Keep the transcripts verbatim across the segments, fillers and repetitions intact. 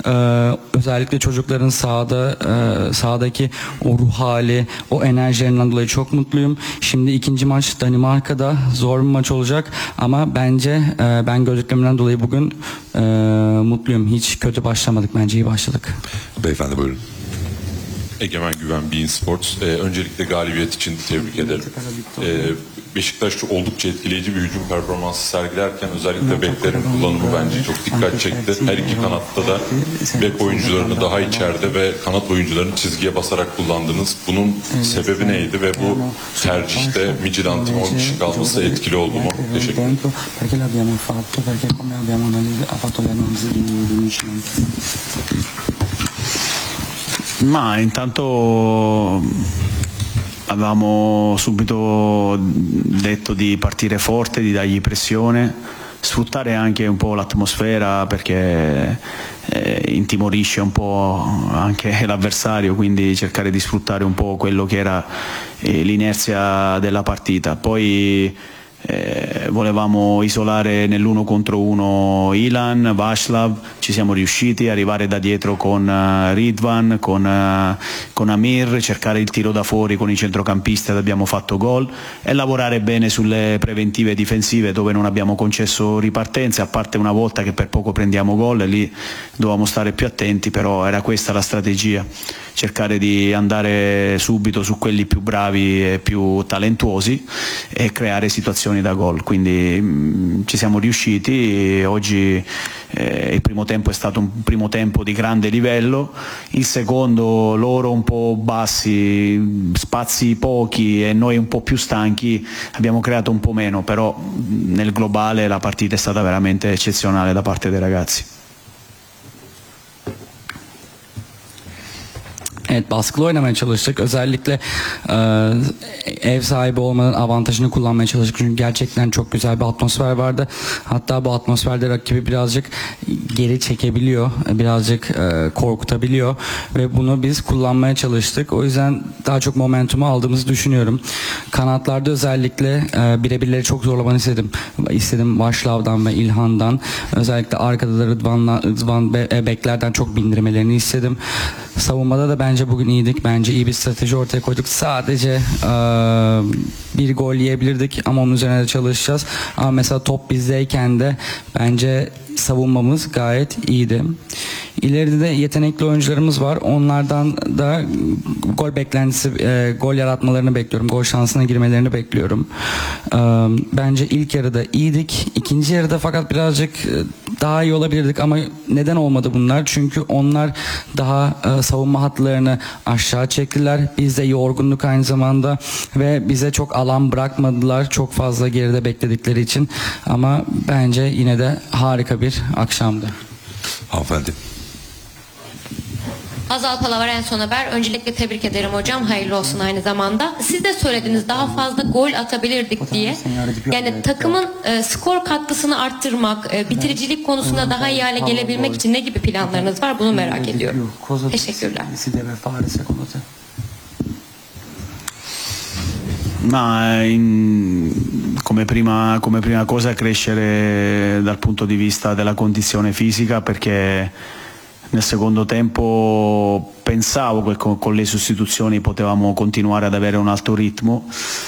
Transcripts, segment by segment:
Ee, özellikle çocukların sahada e, sahadaki o ruh hali, o enerjilerinden dolayı çok mutluyum. Şimdi ikinci maç Danimarka'da, zor bir maç olacak ama bence e, ben gördüklerimden dolayı bugün e, mutluyum. Hiç kötü başlamadık, bence iyi başladık. Beyefendi buyurun. Egemen Güven, Bein Sports. Ee, öncelikle galibiyet için tebrik ederim. Ee, Beşiktaş oldukça etkileyici bir hücum performansı sergilerken özellikle beklerin kullanımı bence çok dikkat çekti. Her iki kanatta da bek oyuncularını daha içeride ve kanat oyuncularını çizgiye basarak kullandınız. Bunun sebebi neydi ve bu tercihte Midtjylland'ın on kişi kalması etkili oldu mu? Teşekkür ederim. Ma intanto avevamo subito detto di partire forte, di dargli pressione, sfruttare anche un po' l'atmosfera perché eh, intimorisce un po' anche l'avversario, quindi cercare di sfruttare un po' quello che era eh, l'inerzia della partita. Poi Eh, volevamo isolare nell'uno contro uno Ilan, Václav, ci siamo riusciti, arrivare da dietro con uh, Ridvan, con, uh, con Amir, cercare il tiro da fuori con i centrocampisti ed abbiamo fatto gol e lavorare bene sulle preventive difensive dove non abbiamo concesso ripartenze, a parte una volta che per poco prendiamo gol e lì dovevamo stare più attenti, però era questa la strategia, cercare di andare subito su quelli più bravi e più talentuosi e creare situazioni da gol, quindi mh, ci siamo riusciti e oggi eh, il primo tempo è stato un primo tempo di grande livello, il secondo loro un po' bassi, spazi pochi e noi un po' più stanchi, abbiamo creato un po' meno, però mh, nel globale la partita è stata veramente eccezionale da parte dei ragazzi. Evet, baskılı oynamaya çalıştık. Özellikle e, ev sahibi olmanın avantajını kullanmaya çalıştık. Çünkü gerçekten çok güzel bir atmosfer vardı. Hatta bu atmosferde rakibi birazcık geri çekebiliyor. Birazcık e, korkutabiliyor. Ve bunu biz kullanmaya çalıştık. O yüzden daha çok momentumu aldığımızı düşünüyorum. Kanatlarda özellikle e, birebirleri çok zorlamanı istedim. İstedim Václav'dan ve İlhan'dan. Özellikle arkada da Rıdvan'la, Rıdvan be, beklerden çok bindirmelerini istedim. Savunmada da bence bugün iyiydik. Bence iyi bir strateji ortaya koyduk. Sadece e, bir gol yiyebilirdik ama onun üzerine de çalışacağız. Ama mesela top bizdeyken de bence savunmamız gayet iyiydi. İleride de yetenekli oyuncularımız var. Onlardan da gol beklentisi, e, gol yaratmalarını bekliyorum. Gol şansına girmelerini bekliyorum. E, bence ilk yarıda iyiydik. İkinci yarıda fakat birazcık daha iyi olabilirdik ama neden olmadı bunlar? Çünkü onlar daha e, savunma hatlarını aşağı çektiler. Bizde yorgunluk aynı zamanda ve bize çok alan bırakmadılar. Çok fazla geride bekledikleri için. Ama bence yine de harika bir akşamdı. Hanımefendi. Hazal Palavar, En Son Haber. Öncelikle tebrik ederim hocam. Hayırlı olsun aynı zamanda. Siz de söylediniz daha fazla gol atabilirdik diye. Yani takımın e, skor katkısını arttırmak, e, bitiricilik konusunda daha iyi hale gelebilmek için ne gibi planlarınız var? Bunu merak ediyorum. Teşekkürler. Ma in, come, prima, come prima cosa crescere dal punto di vista della condizione fisica, perché nel secondo tempo pensavo che con, con le sostituzioni potevamo continuare ad avere un alto ritmo,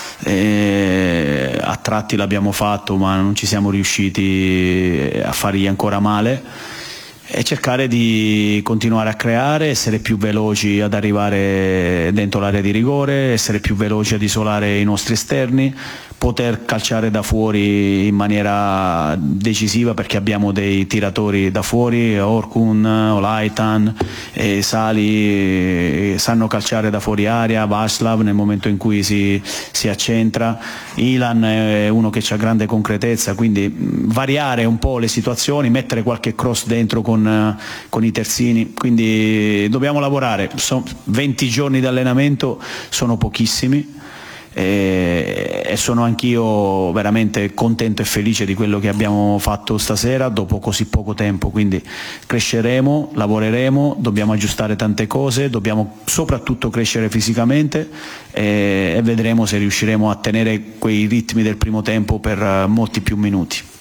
e a tratti l'abbiamo fatto ma non ci siamo riusciti a fargli ancora male, e cercare di continuare a creare, essere più veloci ad arrivare dentro l'area di rigore, essere più veloci ad isolare i nostri esterni, poter calciare da fuori in maniera decisiva perché abbiamo dei tiratori da fuori, Orkun, Olaitan, e Sali sanno calciare da fuori area, Václav nel momento in cui si, si accentra, Ilan è uno che ha grande concretezza, quindi variare un po' le situazioni, mettere qualche cross dentro con, con i terzini, quindi dobbiamo lavorare. Sono venti giorni di allenamento, sono pochissimi, e sono anch'io veramente contento e felice di quello che abbiamo fatto stasera dopo così poco tempo, quindi cresceremo, lavoreremo, dobbiamo aggiustare tante cose, dobbiamo soprattutto crescere fisicamente e, e vedremo se riusciremo a tenere quei ritmi del primo tempo per molti più minuti.